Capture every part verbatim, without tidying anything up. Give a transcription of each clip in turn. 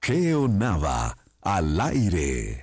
Geo Nava, al aire.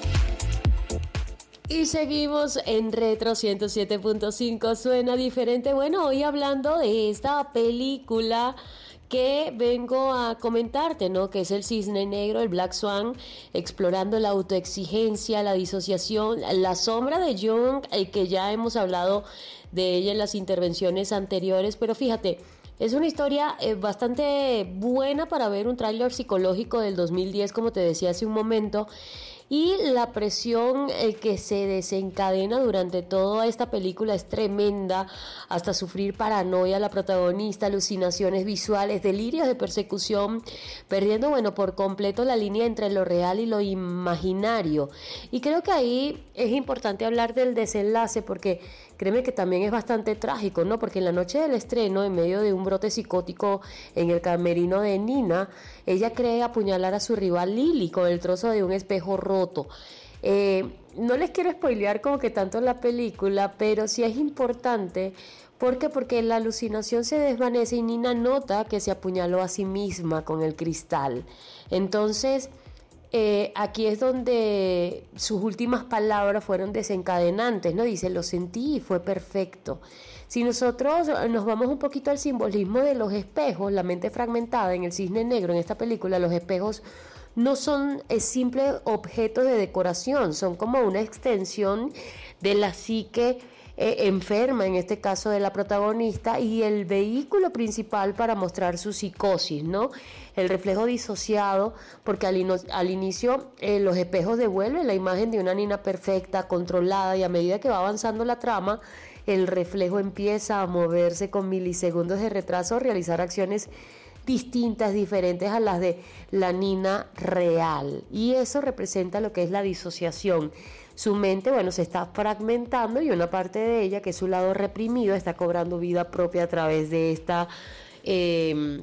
Y seguimos en Retro ciento siete punto cinco, suena diferente. Bueno, hoy hablando de esta película que vengo a comentarte, ¿no? Que es El Cisne Negro, el Black Swan, explorando la autoexigencia, la disociación, la sombra de Jung, eh, que ya hemos hablado de ella en las intervenciones anteriores, pero fíjate, es una historia eh, bastante buena para ver, un tráiler psicológico del dos mil diez, como te decía hace un momento, y la presión eh, que se desencadena durante toda esta película es tremenda, hasta sufrir paranoia la protagonista, alucinaciones visuales, delirios de persecución, perdiendo, bueno, por completo la línea entre lo real y lo imaginario. Y creo que ahí es importante hablar del desenlace, porque créeme que también es bastante trágico, ¿no? Porque en la noche del estreno, en medio de un brote psicótico en el camerino de Nina, ella cree apuñalar a su rival Lily con el trozo de un espejo roto. Eh, no les quiero spoilear como que tanto la película, pero sí es importante. ¿Por qué? Porque la alucinación se desvanece y Nina nota que se apuñaló a sí misma con el cristal. Entonces, Eh, aquí es donde sus últimas palabras fueron desencadenantes, ¿no? Dice, lo sentí y fue perfecto. Si nosotros nos vamos un poquito al simbolismo de los espejos, la mente fragmentada en El Cisne Negro, en esta película, los espejos no son eh, simples objetos de decoración, son como una extensión de la psique Eh, enferma, en este caso de la protagonista, y el vehículo principal para mostrar su psicosis, ¿no? El reflejo disociado, porque al, ino- al inicio eh, los espejos devuelven la imagen de una Nina perfecta, controlada, y a medida que va avanzando la trama, el reflejo empieza a moverse con milisegundos de retraso, realizar acciones distintas, diferentes a las de la Nina real, y eso representa lo que es la disociación. Su mente, bueno, se está fragmentando y una parte de ella, que es su lado reprimido, está cobrando vida propia a través de esta eh,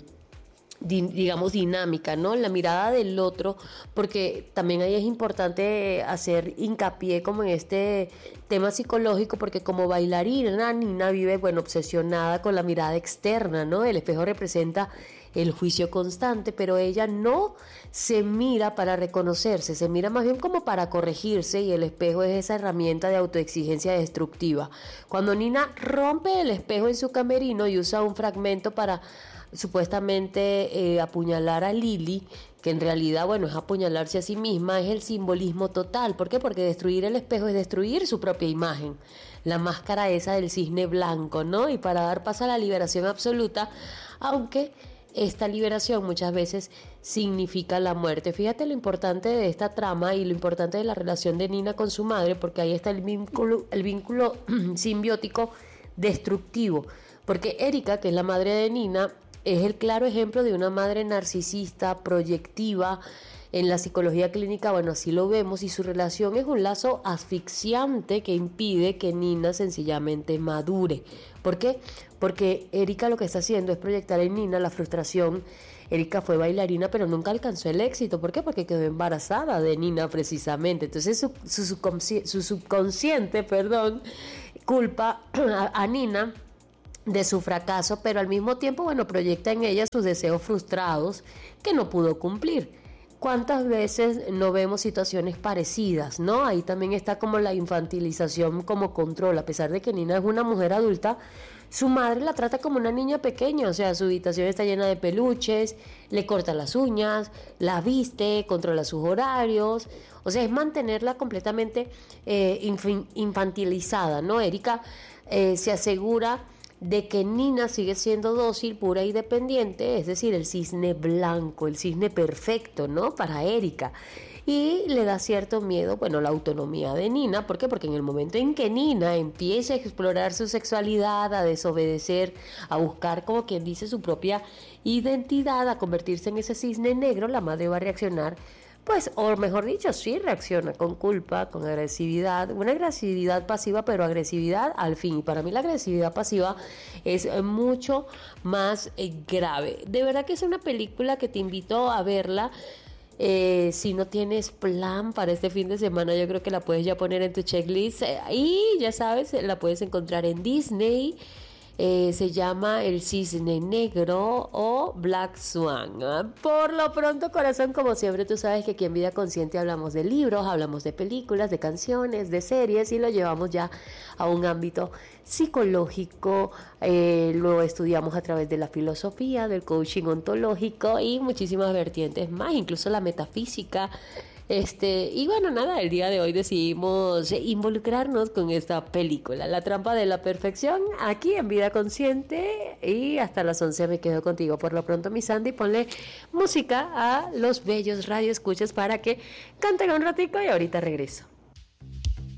di- digamos dinámica, ¿no? La mirada del otro, porque también ahí es importante hacer hincapié como en este tema psicológico, porque como bailarina Nina vive, bueno, obsesionada con la mirada externa, ¿no? El espejo representa el juicio constante, pero ella no se mira para reconocerse, se mira más bien como para corregirse, y el espejo es esa herramienta de autoexigencia destructiva. Cuando Nina rompe el espejo en su camerino y usa un fragmento para supuestamente eh, apuñalar a Lily, que en realidad, bueno, es apuñalarse a sí misma, es el simbolismo total. ¿Por qué? Porque destruir el espejo es destruir su propia imagen, la máscara esa del cisne blanco, ¿no? Y para dar paso a la liberación absoluta, aunque esta liberación muchas veces significa la muerte. Fíjate lo importante de esta trama y lo importante de la relación de Nina con su madre, porque ahí está el vínculo, el vínculo simbiótico destructivo, porque Erika, que es la madre de Nina, es el claro ejemplo de una madre narcisista, proyectiva. En la psicología clínica, bueno, así lo vemos, y su relación es un lazo asfixiante que impide que Nina sencillamente madure. ¿Por qué? Porque Erika lo que está haciendo es proyectar en Nina la frustración. Erika fue bailarina, pero nunca alcanzó el éxito. ¿Por qué? Porque quedó embarazada de Nina, precisamente. Entonces su, su, subconsci- su subconsciente, perdón, culpa a, a Nina de su fracaso, pero al mismo tiempo, bueno, proyecta en ella sus deseos frustrados que no pudo cumplir. ¿Cuántas veces no vemos situaciones parecidas, no? Ahí también está como la infantilización como control. A pesar de que Nina es una mujer adulta, su madre la trata como una niña pequeña. O sea, su habitación está llena de peluches, le corta las uñas, la viste, controla sus horarios. O sea, es mantenerla completamente eh, inf- infantilizada, ¿no? Erika eh, se asegura de que Nina sigue siendo dócil, pura y dependiente, es decir, el cisne blanco, el cisne perfecto, ¿no? Para Erika. Y le da cierto miedo, bueno, la autonomía de Nina. ¿Por qué? Porque en el momento en que Nina empiece a explorar su sexualidad, a desobedecer, a buscar, como quien dice, su propia identidad, a convertirse en ese cisne negro, la madre va a reaccionar, pues, o mejor dicho, sí reacciona con culpa, con agresividad, una agresividad pasiva, pero agresividad al fin. Y para mí la agresividad pasiva es mucho más eh, grave. De verdad que es una película que te invito a verla. Eh, si no tienes plan para este fin de semana, yo creo que la puedes ya poner en tu checklist, eh, y ya sabes, la puedes encontrar en Disney. Eh, se llama El Cisne Negro o Black Swan. Por lo pronto, corazón, como siempre, tú sabes que aquí en Vida Consciente hablamos de libros, hablamos de películas, de canciones, de series y lo llevamos ya a un ámbito psicológico, eh, lo estudiamos a través de la filosofía, del coaching ontológico y muchísimas vertientes más, incluso la metafísica. Este, y bueno, nada, el día de hoy decidimos involucrarnos con esta película, La Trampa de la Perfección, aquí en Vida Consciente, y hasta las once me quedo contigo. Por lo pronto, mi Sandy, ponle música a los bellos radioescuchas para que canten un ratico y ahorita regreso.